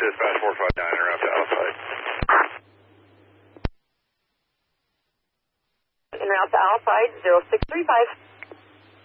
dispatch 459, interrupt outside. En route to Alpine 0635.